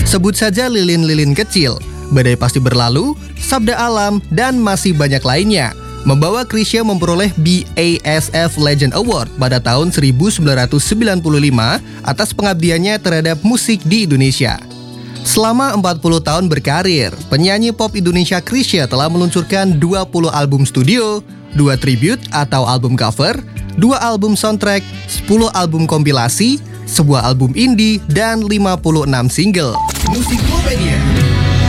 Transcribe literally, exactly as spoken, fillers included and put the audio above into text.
Sebut saja Lilin-Lilin Kecil, Badai Pasti Berlalu, Sabda Alam, dan masih banyak lainnya, membawa Chrisye memperoleh B A S F Legend Award pada tahun seribu sembilan ratus sembilan puluh lima atas pengabdiannya terhadap musik di Indonesia. Selama empat puluh tahun berkarir, penyanyi pop Indonesia Chrisye telah meluncurkan dua puluh album studio, dua tribute atau album cover, dua album soundtrack, sepuluh album kompilasi, sebuah album indie, dan lima puluh enam single. Musik Musikpedia.